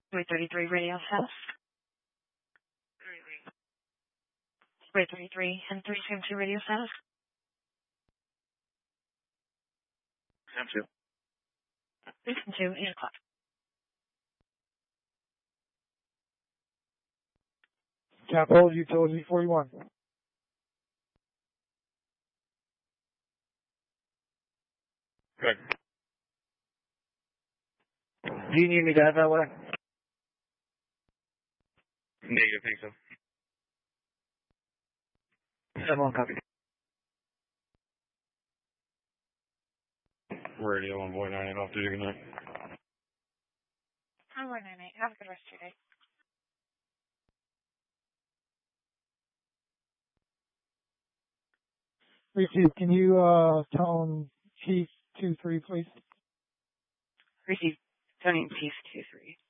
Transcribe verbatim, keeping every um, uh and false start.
three thirty-three radio status. three thirty-three and three Sam two radio status. Sam two. three Sam two, eight o'clock. Capital Utility forty-one. Good. Do you need me to have that way? Negative, think so. seven one copy. Radio one point nine off duty, good night. one nine eight. Have a good rest of your day. Receive. Can you uh, tone Chief two three, please? Receive. Tony Chief two three.